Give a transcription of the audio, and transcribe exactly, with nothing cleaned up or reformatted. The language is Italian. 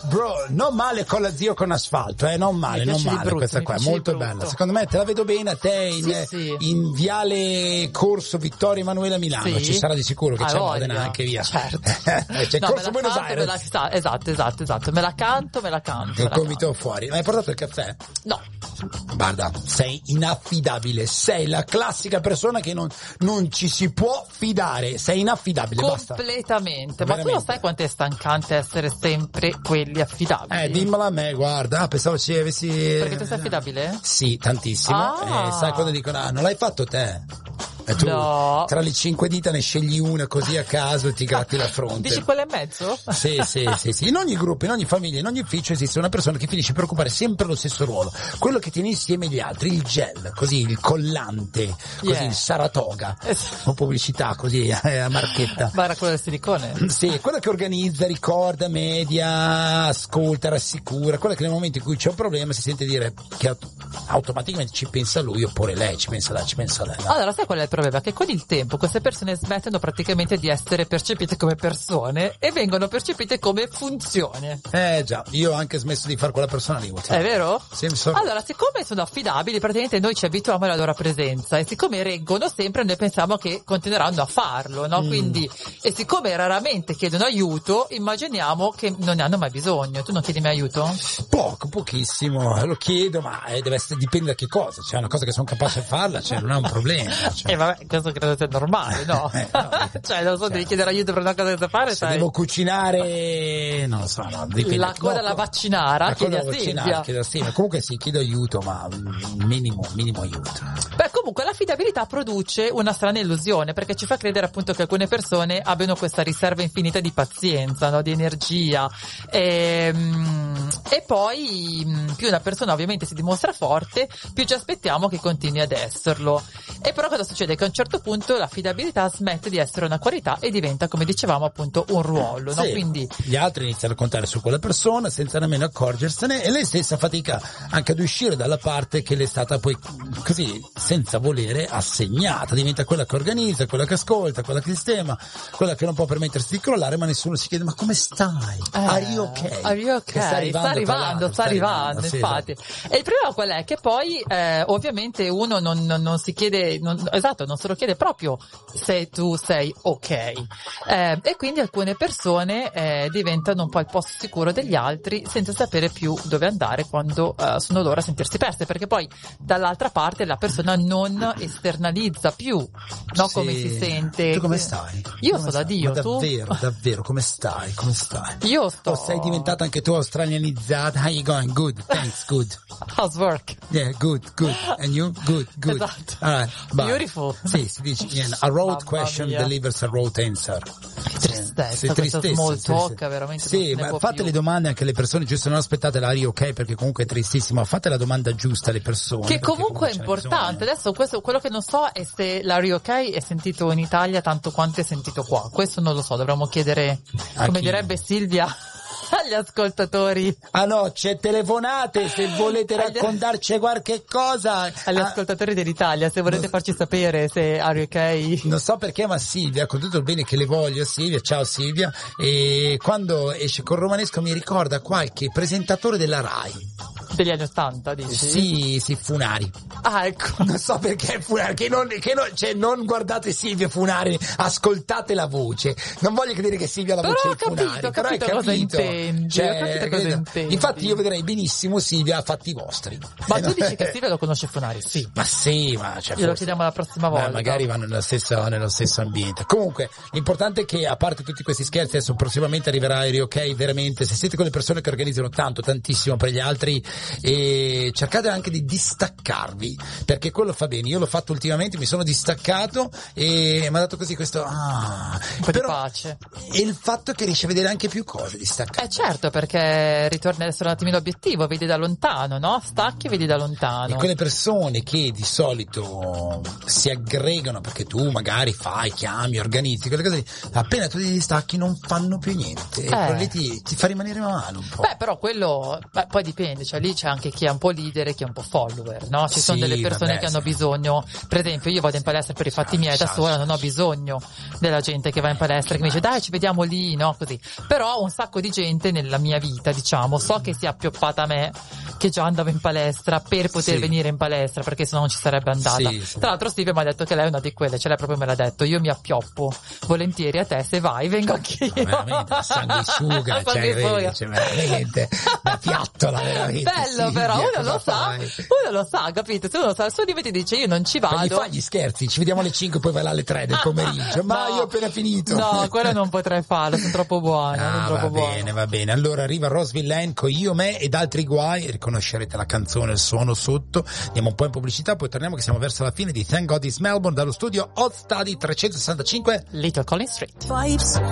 bro, non male con la zio con asfalto, eh, non male, non male brutto, questa qua, è molto bella. Secondo me te la vedo bene a te in, sì, sì. in Viale Corso Vittorio Emanuele a Milano, sì. Ci sarà di sicuro che ah, c'è voglia. Modena anche via. Certo. C'è no, Corso Buenos Aires. La, esatto, esatto, esatto, me la canto, me la canto. Che comito fuori. Ma hai portato il caffè? No. Guarda, sei inaffidabile, sei la classica persona che non, non ci si può fidare, sei inaffidabile, completamente. Basta. Ma tu lo sai quanto è stancante essere sempre quelli affidabili? Eh, dimmela a me, guarda, ah, pensavo ci avessi... Perché tu sei affidabile? Sì, tantissimo. Ah. Eh, sai quando dicono, ah, non l'hai fatto te? E tu no. Tra le cinque dita ne scegli una così a caso e ti gratti la fronte. Dici quella e mezzo? Sì, sì, sì, sì. In ogni gruppo, in ogni famiglia, in ogni ufficio esiste una persona che finisce per occupare sempre lo stesso ruolo. Quello che tiene insieme gli altri, il gel, così, il collante, così, yeah. Il Saratoga. O pubblicità, così, eh, a marchetta. Ma era quello del silicone? Sì, quella che organizza, ricorda, media, ascolta, rassicura, quella che nel momento in cui c'è un problema si sente dire che automaticamente ci pensa lui oppure lei, ci pensa lei, ci pensa lei. No? Allora, sai qual è il problema? Che con il tempo queste persone smettono praticamente di essere percepite come persone e vengono percepite come funzione. Eh già, io ho anche smesso di fare quella persona lì. È vero? Sì, so. Allora, siccome sono affidabili, praticamente noi ci abituiamo alla loro presenza e siccome reggono sempre, noi pensiamo che continueranno a farlo, no? Mm. Quindi, e siccome raramente chiedono aiuto, immaginiamo che non ne hanno mai bisogno. Tu non chiedi mai aiuto? Poco, pochissimo, lo chiedo, ma eh, deve essere, dipende da che cosa. Cioè, una cosa che sono capace di farla, cioè, non è un problema. Cioè. E eh, vabbè, questo credo sia normale, no? eh, no cioè, non so, cioè, devi chiedere aiuto per una cosa che sai fare, se sai? devo cucinare, non lo so, no, dipende. La coda alla vaccinara, la chiedi a Silvia. Chiedo a Silvia. Comunque sì, chiedo aiuto, ma minimo, minimo aiuto. Beh, comunque l'affidabilità produce una strana illusione, perché ci fa credere appunto che alcune persone abbiano questa riserva infinita di pazienza, no? Di energia. E, e poi più una persona ovviamente si dimostra forte, più ci aspettiamo che continui ad esserlo. E però cosa succede? Che a un certo punto l'affidabilità smette di essere una qualità e diventa, come dicevamo, appunto un ruolo, no? Sì, quindi gli altri iniziano a contare su quella persona senza nemmeno accorgersene e lei stessa fatica anche ad uscire dalla parte che le è stata poi così senza volere assegnata, diventa quella che organizza, quella che ascolta, quella che sistema, quella che non può permettersi di crollare, ma nessuno si chiede ma come stai? Eh, Are you okay? Are you okay? Sta arrivando, sta arrivando, sta arrivando sì, infatti. Esatto. E il problema qual è? Che poi eh, ovviamente uno non, non, non si chiede, non, esatto, non se lo chiede proprio se tu sei ok. Eh, e quindi alcune persone eh, diventano un po' il posto sicuro degli altri senza sapere più dove andare quando eh, sono loro a sentirsi perse, perché poi dall'altra parte la persona non esternalizza più, no? Sì. Come si sente. Tu come stai? Io come sto da Dio, Ma tu? davvero, davvero, come stai? Come stai? Io sto... O sei diventata anche tu australianizzata? How you going? Good, thanks, good. How's work? Yeah, good, good. And you? Good, good. Esatto. All right, bye. Beautiful. Sì, si dice, yeah, a road Mamma question mia. delivers a road answer. Che tristezza, sì, questa tristezza, small sì, talk, sì. veramente. Sì, ma fate più. le domande anche alle persone giuste, non aspettate la ri ok perché comunque è tristissimo, fate la domanda giusta alle persone. Che comunque è importante. Adesso questo, quello che non so è se la ri ok è sentito in Italia tanto quanto è sentito qua. Questo non lo so, dovremmo chiedere, a come chi? direbbe Silvia, agli ascoltatori. Ah no, c'è telefonate se volete raccontarci qualche cosa. Agli ah, ascoltatori dell'Italia, se volete non, farci sapere se are you ok. Non so perché, ma Silvia, con tutto il bene che le voglio, Silvia, ciao Silvia, e quando esce col romanesco mi ricorda qualche presentatore della Rai. Degli anni Ottanta, dici? Sì, sì, Funari. Ah, ecco. Non so perché Funari, che non, che non, cioè, non guardate Silvia Funari, ascoltate la voce. Non voglio dire che Silvia ha la però voce ho di capito, Funari, ho però hai capito cosa capito. intendi, Cioè, ho capito cosa intendi. Infatti io vedrei benissimo Silvia a fatti vostri. Ma tu dici che Silvia lo conosce Funari? Sì. Ma sì, ma cioè, glielo chiediamo la prossima volta. Beh, magari vanno nello stesso, nello stesso ambiente. Comunque, l'importante è che, a parte tutti questi scherzi, adesso prossimamente arriverà Eri Ok, veramente, se siete quelle persone che organizzano tanto, tantissimo per gli altri, e cercate anche di distaccarvi, perché quello fa bene. Io l'ho fatto ultimamente, mi sono distaccato e mi ha dato così questo ah, un po' però, di pace. E il fatto è che riesci a vedere anche più cose distaccato. Eh certo, perché ritorni ad essere un attimino obiettivo, vedi da lontano, no? Stacchi e vedi da lontano. E quelle persone che di solito si aggregano perché tu magari fai, chiami, organizzi, quelle cose lì, appena tu ti distacchi non fanno più niente. E eh. quello lì ti, ti fa rimanere male un po'. Beh, però quello, beh, poi dipende, cioè lì poi c'è anche chi è un po' leader e chi è un po' follower, no? Ci sì, sono delle persone vabbè, che hanno sì. bisogno, per esempio io vado in palestra per i fatti miei da sola, non ho bisogno della gente che va in palestra che mi dice dai ci vediamo lì, no? Così. Però un sacco di gente nella mia vita, diciamo, so che si è appioppata a me, che già andavo in palestra per poter sì. venire in palestra, perché sennò non ci sarebbe andata. Sì, sì. Tra l'altro Silvia mi ha detto che lei è una di quelle, ce l'ha proprio me l'ha detto, io mi appioppo volentieri a te, se vai vengo anch'io. Veramente, sanguisuga, cioè, vedi, cioè, veramente, da piattola, veramente. Bello, Silvia, però uno lo sa, fai? uno lo sa, capito? Se uno sa il suo limite dice io non ci vado. Ma gli fai gli scherzi, ci vediamo alle cinque poi vai là alle tre del pomeriggio, ma no, io ho appena finito. No, quello non potrei farlo, sono troppo buona, Ah, sono troppo va buona. bene, va bene. Allora arriva Roseville Lane con Io, Me ed altri guai, riconoscerete la canzone, il suono sotto. Andiamo un po' in pubblicità, poi torniamo che siamo verso la fine di Thank God It's Melbourne dallo studio Hot Study trecentosessantacinque Little Collins Street. Vibes.